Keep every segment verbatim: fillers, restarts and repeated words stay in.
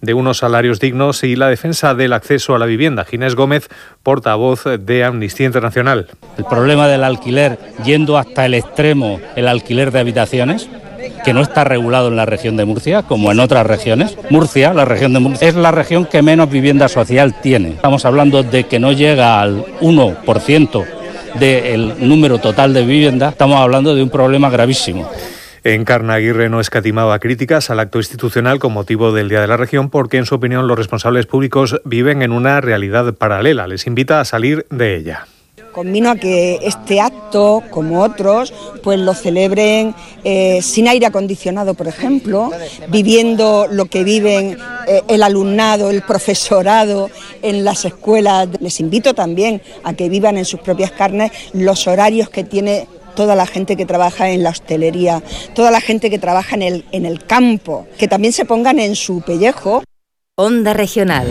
de unos salarios dignos y la defensa del acceso a la vivienda. Ginés Gómez, portavoz de Amnistía Internacional. El problema del alquiler, yendo hasta el extremo, el alquiler de habitaciones, que no está regulado en la región de Murcia, como en otras regiones. Murcia, la región de Murcia, es la región que menos vivienda social tiene. Estamos hablando de que no llega al uno por ciento del número total de vivienda. Estamos hablando de un problema gravísimo. Encarna Aguirre no escatimaba críticas al acto institucional con motivo del Día de la Región porque, en su opinión, los responsables públicos viven en una realidad paralela. Les invita a salir de ella. Convino a que este acto, como otros, pues lo celebren eh, sin aire acondicionado, por ejemplo, viviendo lo que viven eh, el alumnado, el profesorado en las escuelas. Les invito también a que vivan en sus propias carnes los horarios que tiene toda la gente que trabaja en la hostelería, toda la gente que trabaja en el, en el campo, que también se pongan en su pellejo. Onda Regional.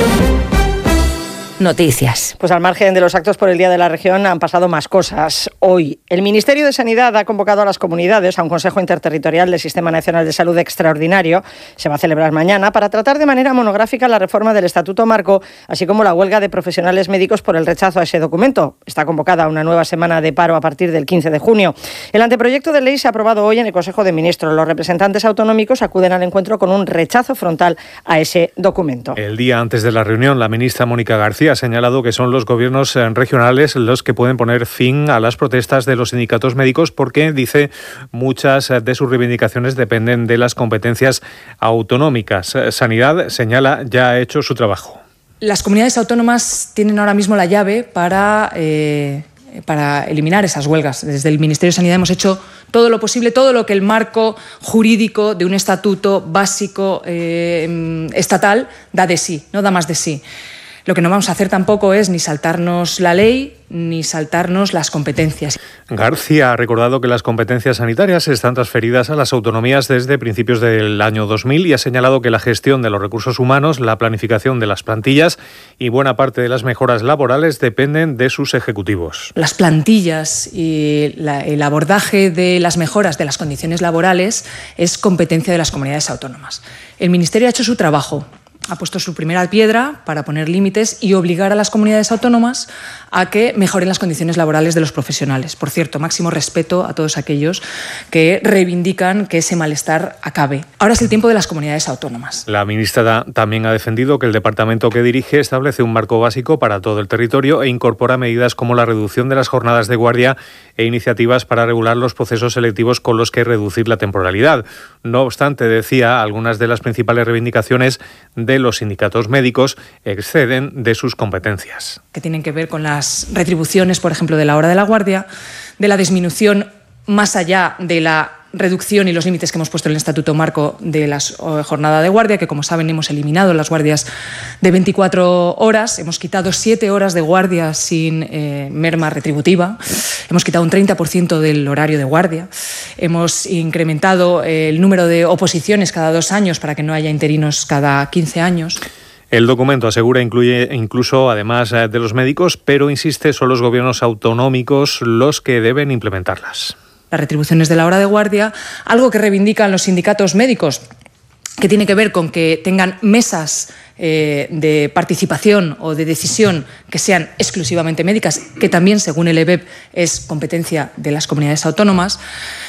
Noticias. Pues al margen de los actos por el Día de la Región han pasado más cosas. Hoy, el Ministerio de Sanidad ha convocado a las comunidades a un Consejo Interterritorial del Sistema Nacional de Salud extraordinario. Se va a celebrar mañana para tratar de manera monográfica la reforma del Estatuto Marco, así como la huelga de profesionales médicos por el rechazo a ese documento. Está convocada una nueva semana de paro a partir del quince de junio. El anteproyecto de ley se ha aprobado hoy en el Consejo de Ministros. Los representantes autonómicos acuden al encuentro con un rechazo frontal a ese documento. El día antes de la reunión, la ministra Mónica García ha señalado que son los gobiernos regionales los que pueden poner fin a las protestas de los sindicatos médicos porque, dice, muchas de sus reivindicaciones dependen de las competencias autonómicas. Sanidad, señala, ya ha hecho su trabajo. Las comunidades autónomas tienen ahora mismo la llave para, eh, para eliminar esas huelgas. Desde el Ministerio de Sanidad hemos hecho todo lo posible, todo lo que el marco jurídico de un estatuto básico eh, estatal da de sí, no da más de sí. Lo que no vamos a hacer tampoco es ni saltarnos la ley ni saltarnos las competencias. García ha recordado que las competencias sanitarias están transferidas a las autonomías desde principios del año dos mil y ha señalado que la gestión de los recursos humanos, la planificación de las plantillas y buena parte de las mejoras laborales dependen de sus ejecutivos. Las plantillas y la, el abordaje de las mejoras de las condiciones laborales es competencia de las comunidades autónomas. El Ministerio ha hecho su trabajo. Ha puesto su primera piedra para poner límites y obligar a las comunidades autónomas a que mejoren las condiciones laborales de los profesionales. Por cierto, máximo respeto a todos aquellos que reivindican que ese malestar acabe. Ahora es el tiempo de las comunidades autónomas. La ministra también ha defendido que el departamento que dirige establece un marco básico para todo el territorio e incorpora medidas como la reducción de las jornadas de guardia e iniciativas para regular los procesos selectivos con los que reducir la temporalidad. No obstante, decía, algunas de las principales reivindicaciones de los sindicatos médicos exceden de sus competencias. Que tienen que ver con las retribuciones, por ejemplo, de la hora de la guardia, de la disminución más allá de la reducción y los límites que hemos puesto en el Estatuto Marco de la jornada de guardia, que como saben hemos eliminado las guardias de veinticuatro horas, hemos quitado siete horas de guardia sin eh, merma retributiva, hemos quitado un treinta por ciento del horario de guardia, hemos incrementado el número de oposiciones cada dos años para que no haya interinos cada quince años. El documento, asegura, incluye incluso, además de los médicos, pero insiste, son los gobiernos autonómicos los que deben implementarlas. Las retribuciones de la hora de guardia, algo que reivindican los sindicatos médicos, que tiene que ver con que tengan mesas eh, de participación o de decisión que sean exclusivamente médicas, que también, según el E B E P, es competencia de las comunidades autónomas.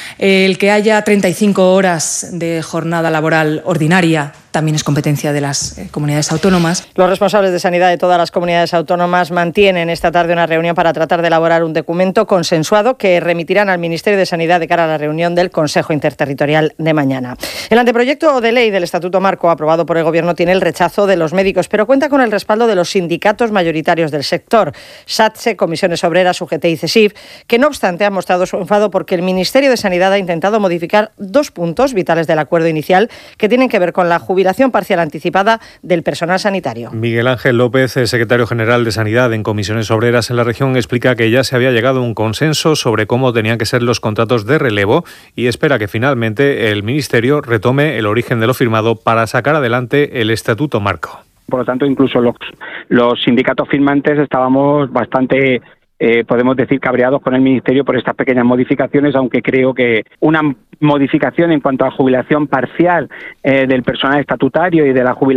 El que haya treinta y cinco horas de jornada laboral ordinaria también es competencia de las eh, comunidades autónomas. Los responsables de sanidad de todas las comunidades autónomas mantienen esta tarde una reunión para tratar de elaborar un documento consensuado que remitirán al Ministerio de Sanidad de cara a la reunión del Consejo Interterritorial de mañana. El anteproyecto de ley del Estatuto Marco aprobado por el Gobierno tiene el rechazo de los médicos, pero cuenta con el respaldo de los sindicatos mayoritarios del sector, SATSE, Comisiones Obreras, U G T y CESIF, que no obstante han mostrado su enfado porque el Ministerio de Sanidad ha intentado modificar dos puntos vitales del acuerdo inicial que tienen que ver con la jubilación parcial anticipada del personal sanitario. Miguel Ángel López, secretario general de Sanidad en Comisiones Obreras en la región, explica que ya se había llegado a un consenso sobre cómo tenían que ser los contratos de relevo y espera que finalmente el Ministerio retome el origen de lo firmado para sacar adelante el Estatuto Marco. Por lo tanto, incluso los, los sindicatos firmantes estábamos bastante... Eh, podemos decir cabreados con el Ministerio por estas pequeñas modificaciones, aunque creo que una modificación en cuanto a jubilación parcial eh, del personal estatutario y de la jubilación